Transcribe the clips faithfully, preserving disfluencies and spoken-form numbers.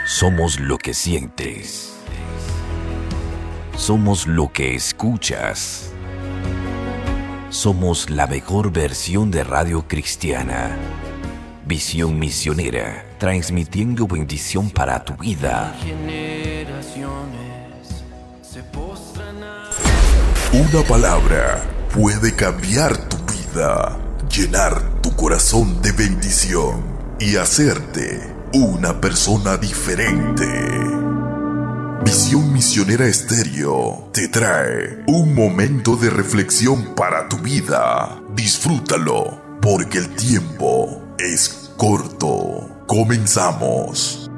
Somos lo que sientes. Somos lo que escuchas. Somos la mejor versión de Radio Cristiana. Visión misionera, transmitiendo bendición para tu vida. Una palabra puede cambiar tu vida, llenar tu corazón de bendición y hacerte una persona diferente. Visión Misionera Estéreo te trae un momento de reflexión para tu vida. Disfrútalo, porque el tiempo es corto. Comenzamos.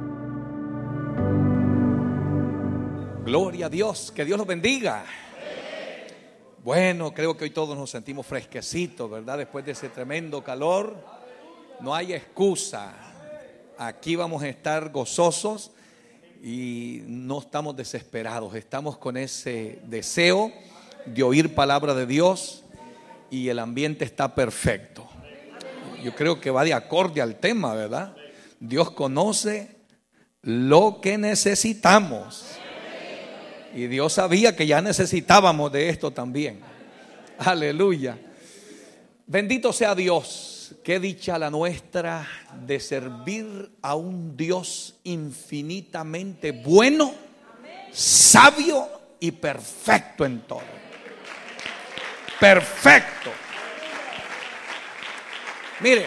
Gloria a Dios, que Dios los bendiga. Bueno, creo que hoy todos nos sentimos fresquecitos, ¿verdad? Después de ese tremendo calor, no hay excusa. Aquí vamos a estar gozosos y no estamos desesperados. Estamos con ese deseo de oír palabra de Dios y el ambiente está perfecto. Yo creo que va de acorde al tema, ¿verdad? Dios conoce lo que necesitamos. Y Dios sabía que ya necesitábamos de esto también. Aleluya. Bendito sea Dios. Qué dicha la nuestra de servir a un Dios infinitamente bueno, sabio y perfecto en todo. Perfecto. Mire,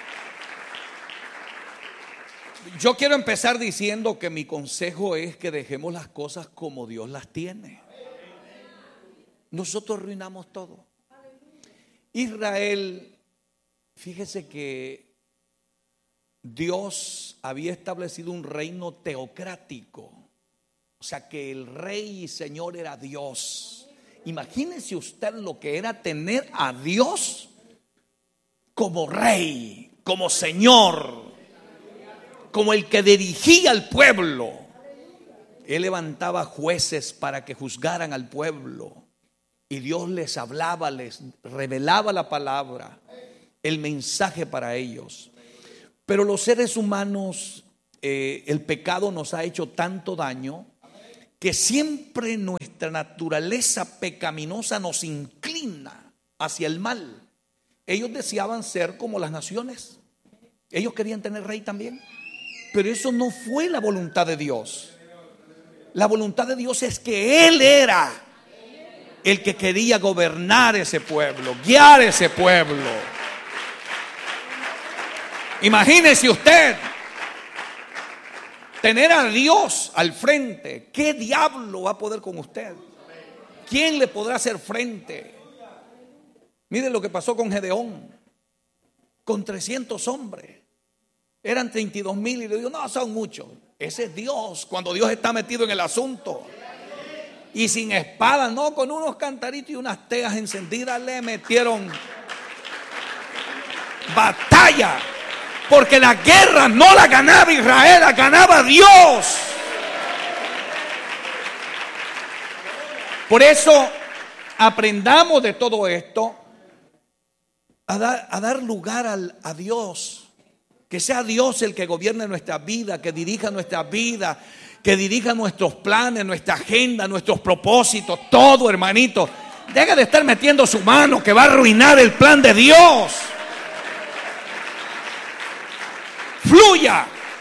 yo quiero empezar diciendo que mi consejo es que dejemos las cosas como Dios las tiene. Nosotros arruinamos todo. Israel, fíjese que Dios había establecido un reino teocrático. O sea que el rey y señor era Dios. Imagínese usted lo que era tener a Dios como rey, como señor, como el que dirigía al pueblo. Él levantaba jueces para que juzgaran al pueblo. Y Dios les hablaba, les revelaba la palabra, el mensaje para ellos. Pero los seres humanos, eh, el pecado nos ha hecho tanto daño que siempre nuestra naturaleza pecaminosa nos inclina hacia el mal. Ellos deseaban ser como las naciones. Ellos querían tener rey también. Pero eso no fue la voluntad de Dios. La voluntad de Dios es que Él era el que quería gobernar ese pueblo, guiar ese pueblo. Imagínese usted tener a Dios al frente. ¿Qué diablo va a poder con usted? ¿Quién le podrá hacer frente? Miren lo que pasó con Gedeón, con trescientos hombres. Eran treinta y dos mil y le digo, no, son muchos. Ese es Dios, cuando Dios está metido en el asunto. Y sin espada, no, con unos cantaritos y unas teas encendidas le metieron batalla. Porque la guerra no la ganaba Israel, la ganaba Dios. Por eso aprendamos de todo esto a dar, a dar lugar al, a Dios. Que sea Dios el que gobierne nuestra vida, que dirija nuestra vida, que dirija nuestros planes, nuestra agenda, nuestros propósitos, todo, hermanito. Deja de estar metiendo su mano que va a arruinar el plan de Dios. Fluya.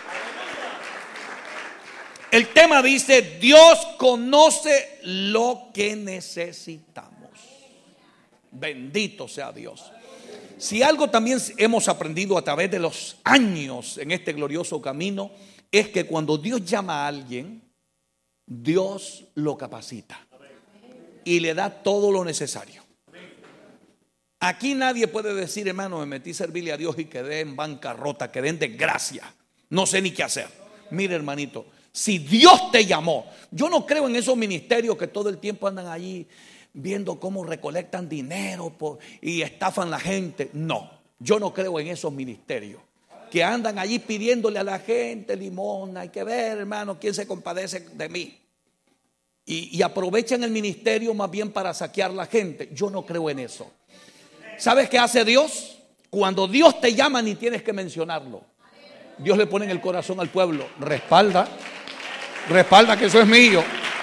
El tema dice: Dios conoce lo que necesitamos. Bendito sea Dios. Si algo también hemos aprendido a través de los años en este glorioso camino, es que cuando Dios llama a alguien, Dios lo capacita y le da todo lo necesario. Aquí nadie puede decir, hermano, me metí a servirle a Dios y quedé en bancarrota, quedé en desgracia, no sé ni qué hacer. Mire, hermanito, si Dios te llamó, yo no creo en esos ministerios que todo el tiempo andan allí viendo cómo recolectan dinero por, y estafan a la gente. No, yo no creo en esos ministerios que andan allí pidiéndole a la gente limosna. Hay que ver, hermano, quién se compadece de mí. Y, y aprovechan el ministerio más bien para saquear a la gente. Yo no creo en eso. ¿Sabes qué hace Dios? Cuando Dios te llama ni tienes que mencionarlo. Dios le pone en el corazón al pueblo, respalda, respalda que eso es mío.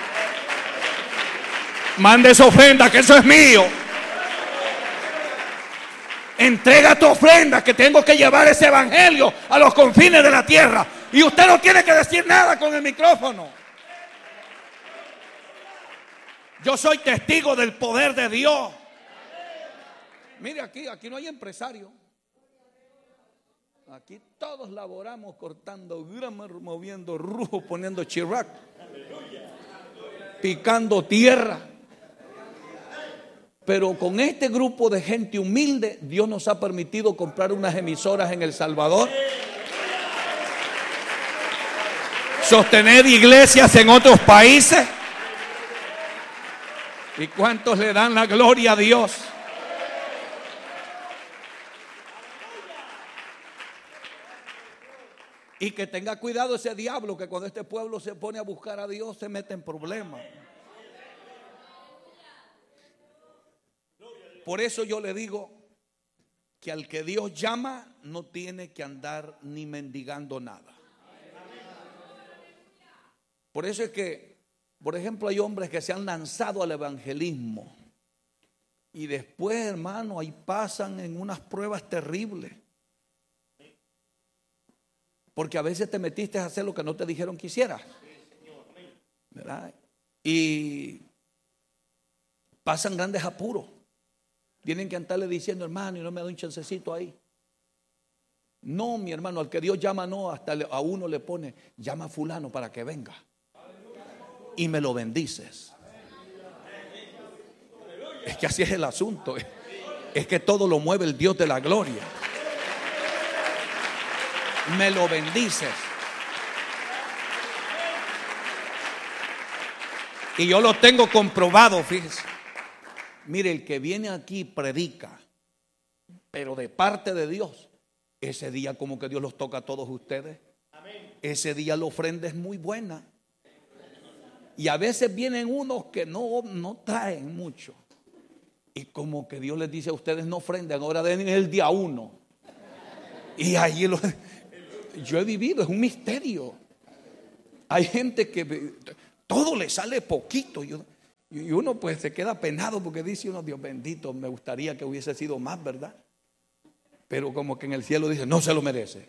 Mande esa ofrenda que eso es mío. Entrega tu ofrenda que tengo que llevar ese evangelio a los confines de la tierra. Y usted no tiene que decir nada con el micrófono. Yo soy testigo del poder de Dios. Mire aquí, aquí no hay empresario. Aquí todos laboramos cortando grama, moviendo rujo, poniendo chirac, picando tierra. Pero con este grupo de gente humilde, Dios nos ha permitido comprar unas emisoras en El Salvador, sostener iglesias en otros países. ¿Y cuántos le dan la gloria a Dios? Y que tenga cuidado ese diablo, que cuando este pueblo se pone a buscar a Dios se mete en problemas. Por eso yo le digo que al que Dios llama no tiene que andar ni mendigando nada. Por eso es que, por ejemplo, hay hombres que se han lanzado al evangelismo y después, hermano, ahí pasan en unas pruebas terribles. Porque a veces te metiste a hacer lo que no te dijeron que hicieras, ¿verdad? Y pasan grandes apuros. Tienen que andarle diciendo, hermano, y no me da un chancecito ahí. No, mi hermano, al que Dios llama, no, hasta a uno le pone, llama a fulano para que venga. Y me lo bendices. Es que así es el asunto. Es que todo lo mueve el Dios de la gloria. Me lo bendices. Y yo lo tengo comprobado, fíjese. Mire, el que viene aquí predica, pero de parte de Dios, ese día como que Dios los toca a todos ustedes. Ese día la ofrenda es muy buena. Y a veces vienen unos que no, no traen mucho. Y como que Dios les dice a ustedes, no ofrenden, ahora den el día uno. Y ahí lo, yo he vivido, es un misterio. Hay gente que todo le sale poquito. Yo, y uno pues se queda penado porque dice uno, Dios bendito, me gustaría que hubiese sido más, ¿verdad? Pero como que en el cielo dice, no se lo merece.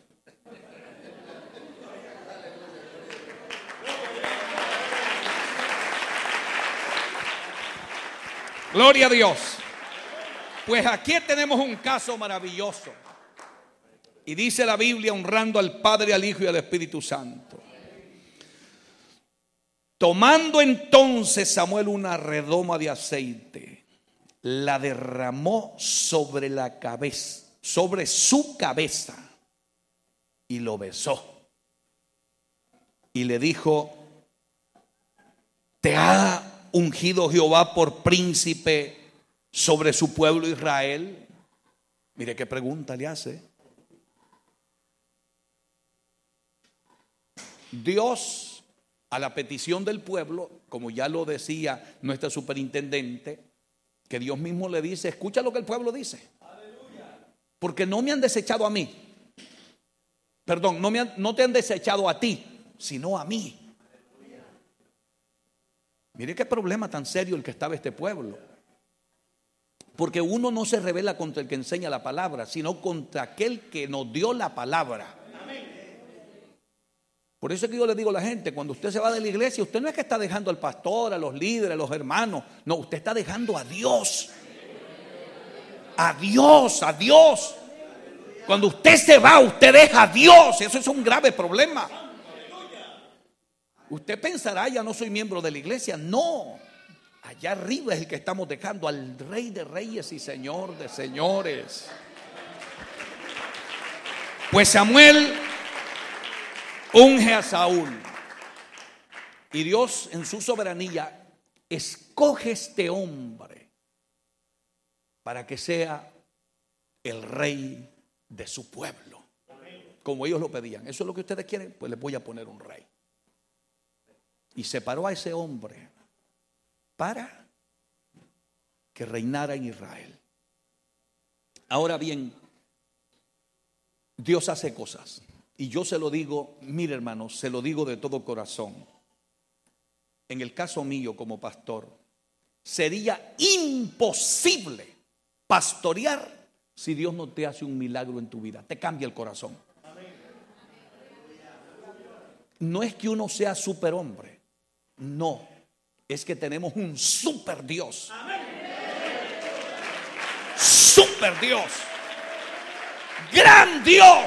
Gloria a Dios. Pues aquí tenemos un caso maravilloso. Y dice la Biblia, honrando al Padre, al Hijo y al Espíritu Santo. Tomando entonces Samuel una redoma de aceite, la derramó sobre la cabeza, sobre su cabeza, y lo besó. Y le dijo, ¿te ha ungido Jehová por príncipe sobre su pueblo Israel? Mire qué pregunta le hace. Dios, a la petición del pueblo, como ya lo decía nuestra superintendente, que Dios mismo le dice, escucha lo que el pueblo dice. Porque no me han desechado a mí. Perdón, no, me han, no te han desechado a ti, sino a mí. Mire qué problema tan serio el que estaba este pueblo. Porque uno no se rebela contra el que enseña la palabra, sino contra aquel que nos dio la palabra. Por eso es que yo le digo a la gente, cuando usted se va de la iglesia, usted no es que está dejando al pastor, a los líderes, a los hermanos. No, usted está dejando a Dios. A Dios, a Dios. Cuando usted se va, usted deja a Dios. Eso es un grave problema. Usted pensará, ya no soy miembro de la iglesia. No, allá arriba es el que estamos dejando, al Rey de Reyes y Señor de Señores. Pues Samuel unge a Saúl. Y Dios en su soberanía escoge este hombre para que sea el rey de su pueblo. Como ellos lo pedían. Eso es lo que ustedes quieren, pues les voy a poner un rey. Y separó a ese hombre para que reinara en Israel. Ahora bien, Dios hace cosas. Y yo se lo digo, mire hermano, se lo digo de todo corazón. En el caso mío como pastor, sería imposible pastorear si Dios no te hace un milagro en tu vida. Te cambia el corazón. No es que uno sea superhombre, no, es que tenemos un super Dios. Super Dios, gran Dios.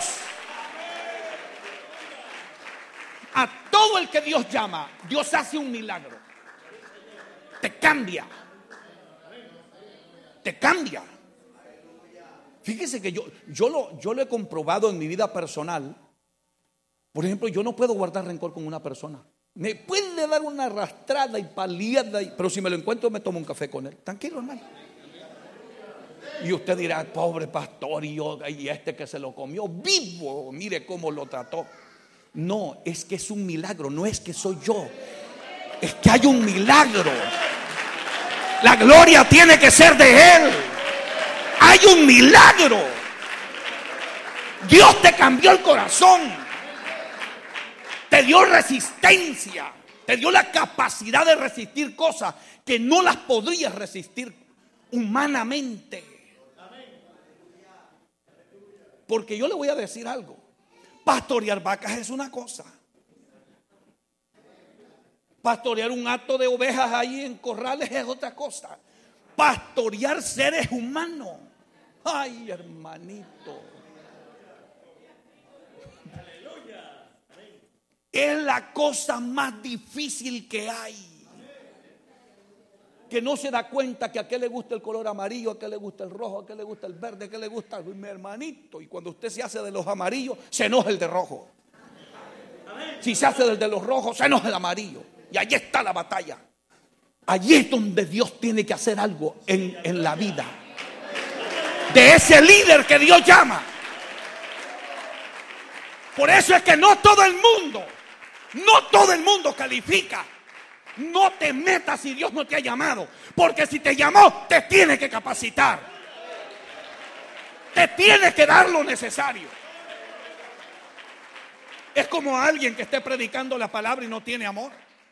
A todo el que Dios llama, Dios hace un milagro. Te cambia. Te cambia. Fíjese que yo, yo, lo, yo lo he comprobado en mi vida personal. Por ejemplo, yo no puedo guardar rencor con una persona. Me puede dar una arrastrada y paliada, pero si me lo encuentro me tomo un café con él. Tranquilo, hermano. Y usted dirá, pobre pastor, y, yo, y este que se lo comió vivo, mire cómo lo trató. No, es que es un milagro, no es que soy yo, es que hay un milagro. La gloria tiene que ser de Él. Hay un milagro. Dios te cambió el corazón, te dio resistencia, te dio la capacidad de resistir cosas que no las podrías resistir humanamente. Porque yo le voy a decir algo. Pastorear vacas es una cosa. Pastorear un hato de ovejas ahí en corrales es otra cosa. Pastorear seres humanos, ay, hermanito, es la cosa más difícil que hay. Que no se da cuenta que a qué le gusta el color amarillo, a qué le gusta el rojo, a qué le gusta el verde, a qué le gusta mi hermanito. Y cuando usted se hace de los amarillos, se enoja el de rojo. Si se hace del de los rojos, se enoja el amarillo. Y allí está la batalla. Allí es donde Dios tiene que hacer algo en, en la vida de ese líder que Dios llama. Por eso es que no todo el mundo, no todo el mundo califica. No te metas si Dios no te ha llamado, porque si te llamó, te tiene que capacitar, te tiene que dar lo necesario. Es como alguien que esté predicando la palabra y no tiene amor.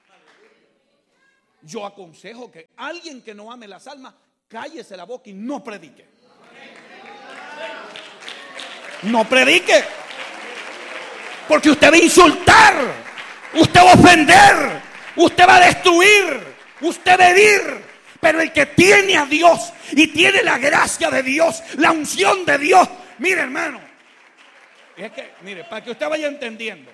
Yo aconsejo que alguien que no ame las almas, cállese la boca y no predique. No predique, porque usted va a insultar, usted va a ofender, usted va a destruir, usted va a herir. Pero el que tiene a Dios y tiene la gracia de Dios, la unción de Dios, mire hermano, es que, mire, para que usted vaya entendiendo.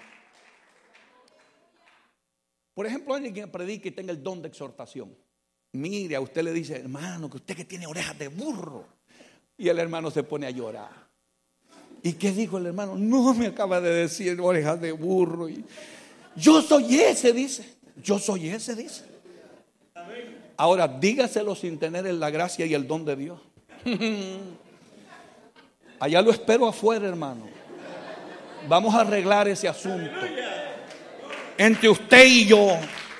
Por ejemplo, alguien que predique y tenga el don de exhortación. Mire, a usted le dice, hermano, que usted que tiene orejas de burro. Y el hermano se pone a llorar. ¿Y qué dijo el hermano? No, me acaba de decir orejas de burro. Y yo soy ese, dice. Yo soy ese, dice. Ahora dígaselo sin tener la gracia y el don de Dios. Allá lo espero afuera, hermano. Vamos a arreglar ese asunto entre usted y yo.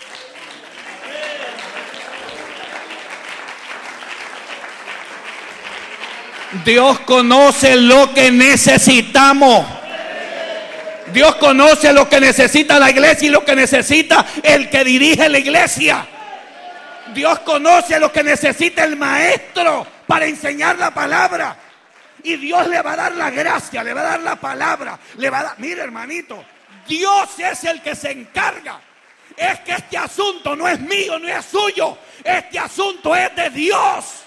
Dios conoce lo que necesitamos. Dios conoce lo que necesita la iglesia y lo que necesita el que dirige la iglesia. Dios conoce lo que necesita el maestro para enseñar la palabra. Y Dios le va a dar la gracia, le va a dar la palabra, le va a dar, mire hermanito, Dios es el que se encarga. Es que este asunto no es mío, no es suyo. Este asunto es de Dios.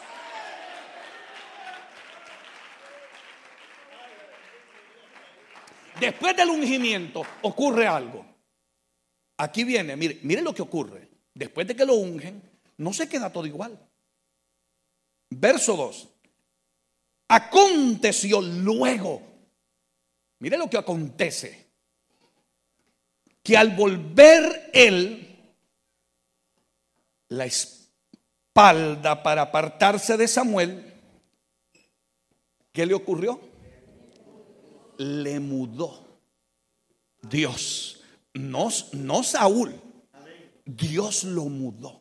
Después del ungimiento ocurre algo. Aquí viene, mire, mire lo que ocurre. Después de que lo ungen, no se queda todo igual. Verso dos. Aconteció luego. Mire lo que acontece. Que al volver él la espalda para apartarse de Samuel, ¿qué le ocurrió? Le mudó Dios, no, no Saúl. Dios lo mudó.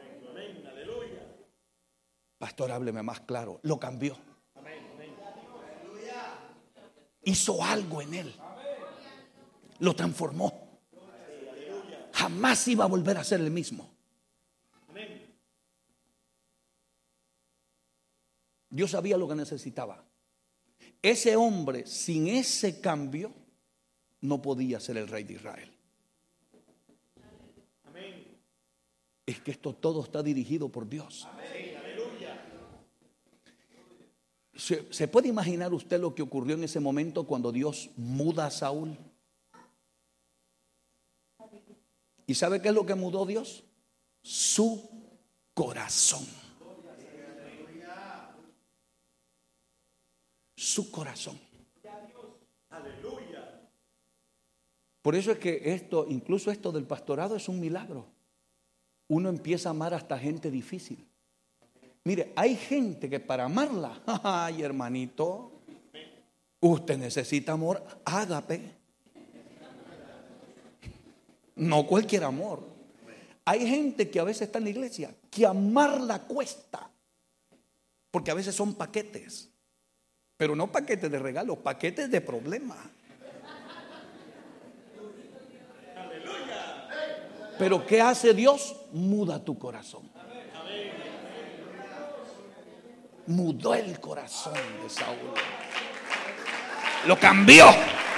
Pastor, hábleme más claro. Lo cambió. Hizo algo en él. Lo transformó. Jamás iba a volver a ser el mismo. Dios sabía lo que necesitaba. Ese hombre sin ese cambio no podía ser el rey de Israel. Es que esto todo está dirigido por Dios. ¿Se, ¿Se puede imaginar usted lo que ocurrió en ese momento cuando Dios muda a Saúl? ¿Y sabe qué es lo que mudó Dios? Su corazón. Su corazón. Por eso es que esto, incluso esto del pastorado es un milagro. Uno empieza a amar hasta gente difícil. Mire, hay gente que para amarla, ay hermanito, usted necesita amor ágape. No cualquier amor. Hay gente que a veces está en la iglesia que amarla cuesta. Porque a veces son paquetes. Pero no paquetes de regalos, paquetes de problemas. Pero ¿qué hace Dios? Muda tu corazón. Mudó el corazón de Saúl. Lo cambió.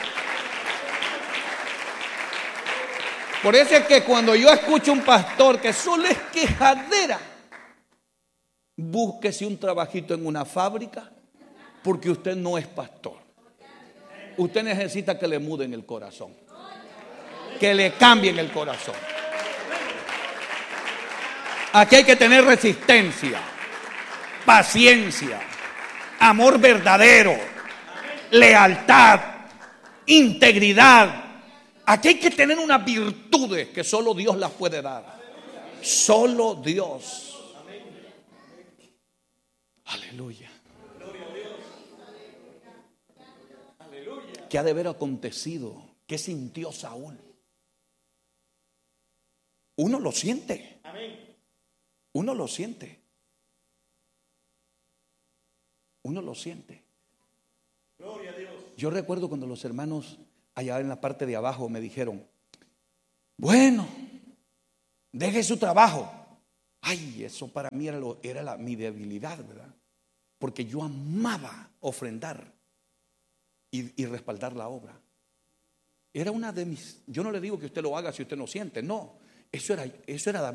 Por eso es que cuando yo escucho un pastor que solo es quejadera, búsquese un trabajito en una fábrica, porque usted no es pastor. Usted necesita que le muden el corazón, que le cambien el corazón. Aquí hay que tener resistencia, paciencia, amor verdadero, lealtad, integridad. Aquí hay que tener unas virtudes que solo Dios las puede dar. Solo Dios. Aleluya. ¿Qué ha de haber acontecido? ¿Qué sintió Saúl? Uno lo siente. Uno lo siente. Uno lo siente. Gloria a Dios. Yo recuerdo cuando los hermanos allá en la parte de abajo me dijeron: bueno, deje su trabajo. Ay, eso para mí era, lo, era la, mi debilidad, ¿verdad? Porque yo amaba ofrendar y, y respaldar la obra. Era una de mis. Yo no le digo que usted lo haga si usted no siente, no. Eso era, eso era